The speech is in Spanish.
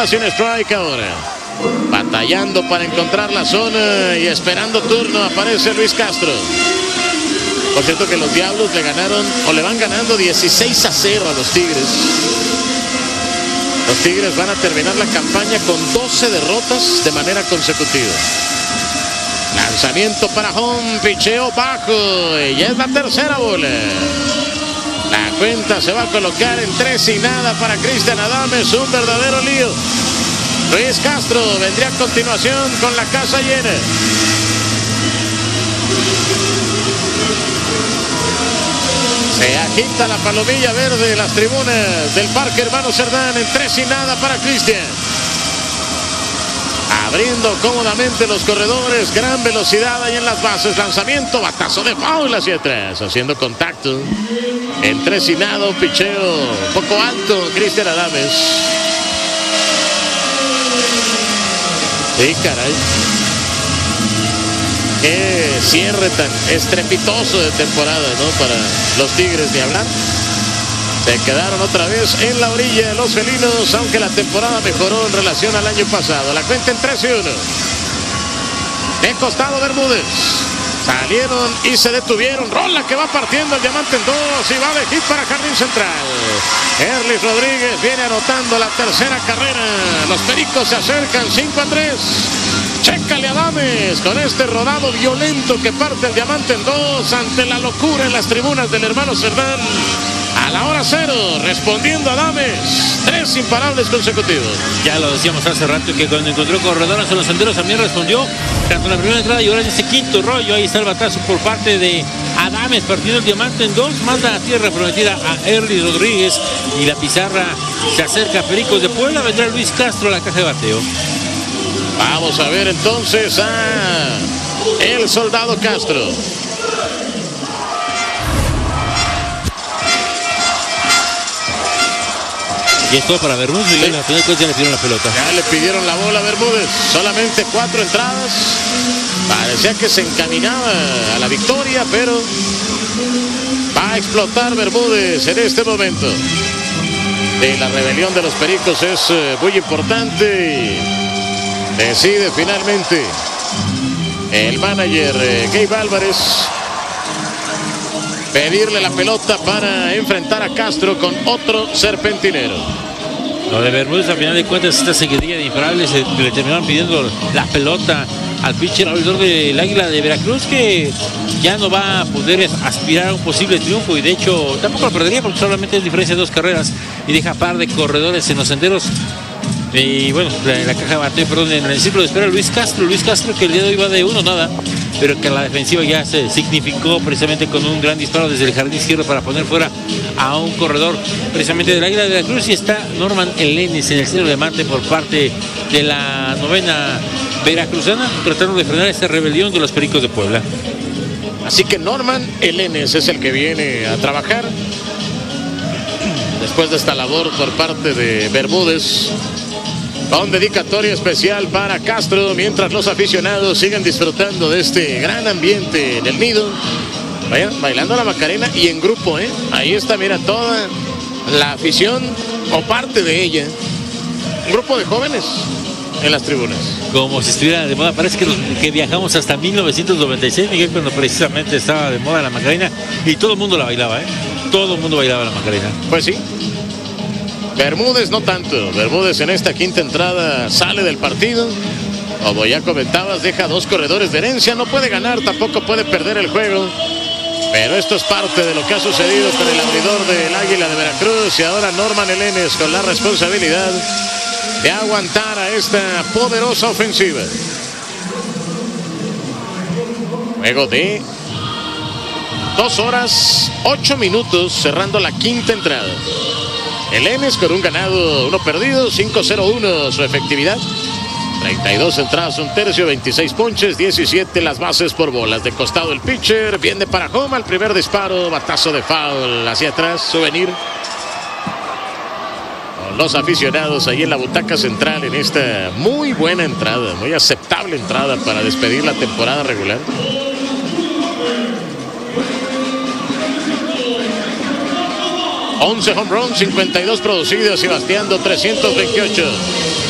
sin strike ahora. Batallando para encontrar la zona y esperando turno. Aparece Luis Castro. Por cierto que los Diablos le ganaron o le van ganando 16-0 a los Tigres. Los Tigres van a terminar la campaña con 12 derrotas de manera consecutiva. Lanzamiento para home, picheo bajo y es la tercera bola. La cuenta se va a colocar en 3-0 para Cristian Adames, un verdadero lío. Luis Castro vendría a continuación con la casa llena. Se agita la palomilla verde de las tribunas del Parque Hermano Cerdán en 3-0 para Cristian. Abriendo cómodamente los corredores, gran velocidad ahí en las bases. Lanzamiento, batazo de foul hacia atrás, haciendo contacto. En 3-0, picheo un poco alto, Cristian Adames. Sí, caray. Qué cierre tan estrepitoso de temporada, ¿no? Para los Tigres de hablar. Se quedaron otra vez en la orilla de los felinos, aunque la temporada mejoró en relación al año pasado. La cuenta en 3-1. De costado Bermúdez. Salieron y se detuvieron. Rola que va partiendo el diamante en 2 y va de hit para Jardín Central. Erlis Rodríguez viene anotando la tercera carrera. Los Pericos se acercan 5-3. Chécale a Adames con este rodado violento que parte el diamante en 2 ante la locura en las tribunas del Hermano Cerdán. A la hora 0, respondiendo a Adames, 3 imparables consecutivos. Ya lo decíamos hace rato que cuando encontró corredores en los senderos también respondió. Tanto en la primera entrada y ahora en ese quinto rollo, ahí está el batazo por parte de Adames, partiendo el diamante en 2, manda a tierra prometida a Erlis Rodríguez y la pizarra se acerca a Pericos de Puebla. Vendrá Luis Castro a la caja de bateo. Vamos a ver entonces a el Soldado Castro. Y esto para Bermúdez, sí. Y al final ya le pidieron la pelota. Ya le pidieron la bola a Bermúdez. Solamente 4 entradas. Parecía que se encaminaba a la victoria, pero va a explotar Bermúdez en este momento. Y la rebelión de los Pericos es muy importante. Y decide finalmente el manager Gabe Álvarez pedirle la pelota para enfrentar a Castro con otro serpentinero. Lo de Bermúdez, a final de cuentas, esta seguidilla de imparables le terminaron pidiendo la pelota al pitcher abridor del Águila de Veracruz, que ya no va a poder aspirar a un posible triunfo y de hecho tampoco lo perdería porque solamente es diferencia de 2 carreras y deja par de corredores en los senderos. Y bueno, la caja de bateo, perdón, en el círculo de espera Luis Castro que el día de hoy va de 1-0, pero que a la defensiva ya se significó precisamente con un gran disparo desde el jardín izquierdo para poner fuera a un corredor precisamente del Águila de Veracruz. Y está Norman Elenes en el centro de mate por parte de la novena veracruzana, tratando de frenar esta rebelión de los Pericos de Puebla. Así que Norman Elenes es el que viene a trabajar después de esta labor por parte de Bermúdez. Con dedicatoria especial para Castro, mientras los aficionados siguen disfrutando de este gran ambiente en el nido. Vaya, bailando la Macarena y en grupo, ¿eh? Ahí está, mira, toda la afición o parte de ella. Un grupo de jóvenes en las tribunas. Como si estuviera de moda, parece que viajamos hasta 1996, Miguel, cuando precisamente estaba de moda la Macarena y todo el mundo la bailaba, ¿eh? Todo el mundo bailaba la Macarena. Pues sí. Bermúdez no tanto. Bermúdez en esta quinta entrada sale del partido. Como ya comentabas, deja 2 corredores de herencia. No puede ganar, tampoco puede perder el juego. Pero esto es parte de lo que ha sucedido con el abridor del Águila de Veracruz. Y ahora Norman Elenes con la responsabilidad de aguantar a esta poderosa ofensiva. Luego de 2 horas, 8 minutos, cerrando la quinta entrada. Elenes con un ganado, 1 perdido, 5.01 su efectividad. 32 entradas, 1/3, 26 ponches, 17 las bases por bolas. De costado el pitcher, viene para home al primer disparo, batazo de foul hacia atrás, souvenir. Con los aficionados ahí en la butaca central en esta muy buena entrada, muy aceptable entrada para despedir la temporada regular. 11 home runs, 52 producidos y bateando 328.